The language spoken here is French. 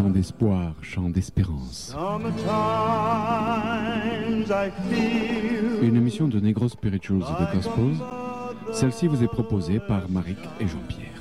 Chant d'espoir, chant d'espérance. Une émission de Negro Spirituals et de Gospels. Celle-ci vous est proposée par Maric et Jean-Pierre.